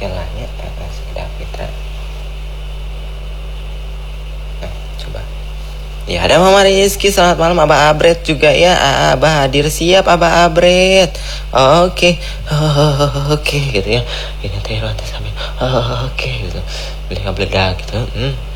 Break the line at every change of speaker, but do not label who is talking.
lah ya, si Davita. Nah, coba. Ya ada Mama Rizky, selamat malam Abah Abret juga ya. Abah hadir siap Abah Abret. Oke. Oke gitu ya. Ini teh sambil oke gitu. Beli beledak gitu.